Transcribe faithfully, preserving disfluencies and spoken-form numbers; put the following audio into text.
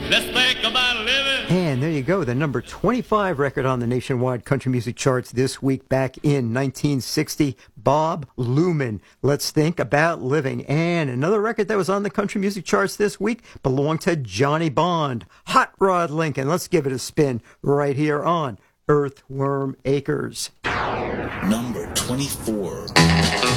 Let's think about living. And there you go, the number twenty-five record on the nationwide country music charts this week back in nineteen sixty, Bob Luman, Let's Think About Living. And another record that was on the country music charts this week belonged to Johnny Bond, Hot Rod Lincoln. Let's give it a spin right here on Earthworm Acres. Number twenty-four.